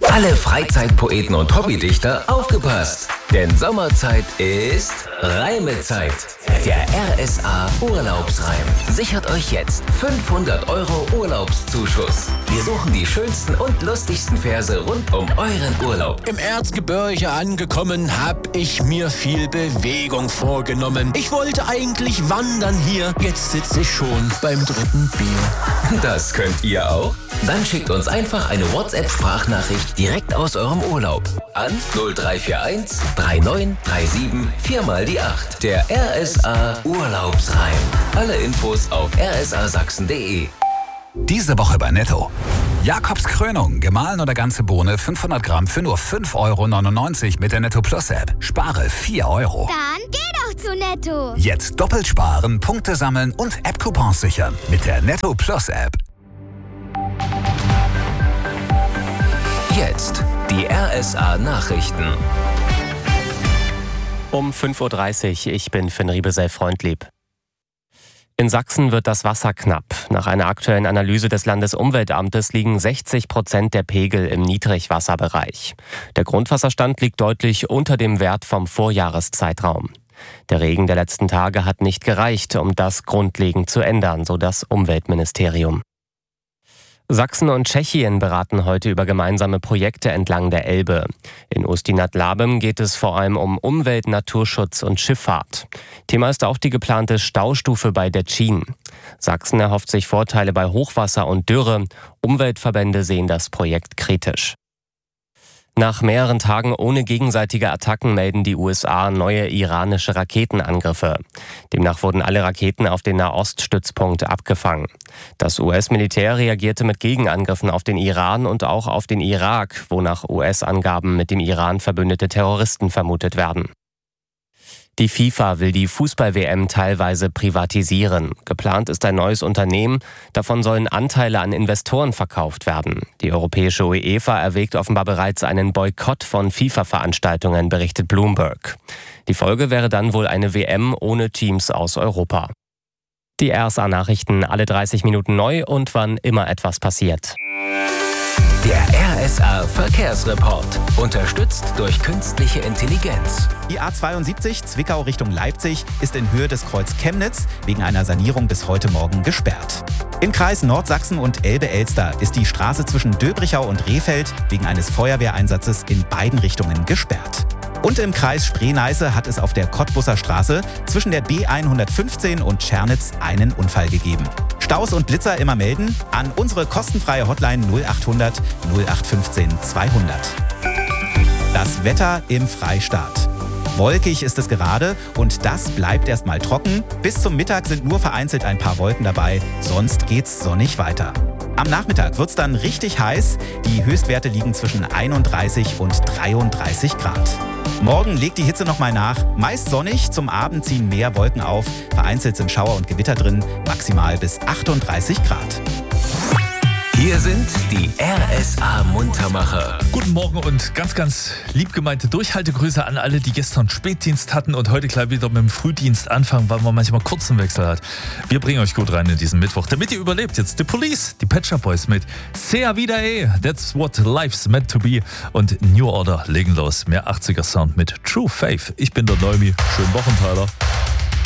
Alle Freizeitpoeten und Hobbydichter aufgepasst! Denn Sommerzeit ist Reimezeit. Der RSA Urlaubsreim sichert euch jetzt 500 € Urlaubszuschuss. Wir suchen die schönsten und lustigsten Verse rund um euren Urlaub. Im Erzgebirge angekommen, hab ich mir viel Bewegung vorgenommen. Ich wollte eigentlich wandern hier, jetzt sitze ich schon beim 3. Bier. Das könnt ihr auch? Dann schickt uns einfach eine WhatsApp-Sprachnachricht direkt aus eurem Urlaub an 0341 3937 4 mal die 8. Der RSA Urlaubsreim. Alle Infos auf rsasachsen.de. Diese Woche bei Netto. Jakobs Krönung, gemahlen oder ganze Bohne, 500 Gramm für nur 5,99 € mit der Netto Plus App. Spare 4 €. Dann geh doch zu Netto. Jetzt doppelt sparen, Punkte sammeln und App-Coupons sichern mit der Netto Plus App. Jetzt die RSA Nachrichten. Um 5:30 Uhr, ich bin Finn Riebesell-Freundlieb. In Sachsen wird das Wasser knapp. Nach einer aktuellen Analyse des Landesumweltamtes liegen 60% der Pegel im Niedrigwasserbereich. Der Grundwasserstand liegt deutlich unter dem Wert vom Vorjahreszeitraum. Der Regen der letzten Tage hat nicht gereicht, um das grundlegend zu ändern, so das Umweltministerium. Sachsen und Tschechien beraten heute über gemeinsame Projekte entlang der Elbe. In Ústí-nad-Labem geht es vor allem um Umwelt, Naturschutz und Schifffahrt. Thema ist auch die geplante Staustufe bei Detschin. Sachsen erhofft sich Vorteile bei Hochwasser und Dürre. Umweltverbände sehen das Projekt kritisch. Nach mehreren Tagen ohne gegenseitige Attacken melden die USA neue iranische Raketenangriffe. Demnach wurden alle Raketen auf den Nahoststützpunkt abgefangen. Das US-Militär reagierte mit Gegenangriffen auf den Iran und auch auf den Irak, wo nach US-Angaben mit dem Iran verbündete Terroristen vermutet werden. Die FIFA will die Fußball-WM teilweise privatisieren. Geplant ist ein neues Unternehmen. Davon sollen Anteile an Investoren verkauft werden. Die europäische UEFA erwägt offenbar bereits einen Boykott von FIFA-Veranstaltungen, berichtet Bloomberg. Die Folge wäre dann wohl eine WM ohne Teams aus Europa. Die RSA-Nachrichten alle 30 Minuten neu und wann immer etwas passiert. Der RSA Verkehrsreport. Unterstützt durch künstliche Intelligenz. Die A72 Zwickau Richtung Leipzig ist in Höhe des Kreuz Chemnitz wegen einer Sanierung bis heute Morgen gesperrt. Im Kreis Nordsachsen und Elbe-Elster ist die Straße zwischen Döbrichau und Rehfeld wegen eines Feuerwehreinsatzes in beiden Richtungen gesperrt. Und im Kreis Spree-Neiße hat es auf der Cottbusser Straße zwischen der B115 und Tschernitz einen Unfall gegeben. Staus und Blitzer immer melden an unsere kostenfreie Hotline 0800 0815 200. Das Wetter im Freistaat. Wolkig ist es gerade und das bleibt erstmal trocken. Bis zum Mittag sind nur vereinzelt ein paar Wolken dabei, sonst geht's sonnig weiter. Am Nachmittag wird's dann richtig heiß. Die Höchstwerte liegen zwischen 31 und 33 Grad. Morgen legt die Hitze nochmal nach. Meist sonnig, zum Abend ziehen mehr Wolken auf. Vereinzelt sind Schauer und Gewitter drin, maximal bis 38 Grad. Hier sind die RSA-Muntermacher. Guten Morgen und ganz, ganz lieb gemeinte Durchhaltegrüße an alle, die gestern Spätdienst hatten und heute gleich wieder mit dem Frühdienst anfangen, weil man manchmal kurzen Wechsel hat. Wir bringen euch gut rein in diesen Mittwoch, damit ihr überlebt. Jetzt The Police, die Pet Shop Boys mit Sea Vida That's What Life's Meant to Be und New Order legen los. Mehr 80er Sound mit True Faith. Ich bin der Neumi. Schönen Wochenteiler.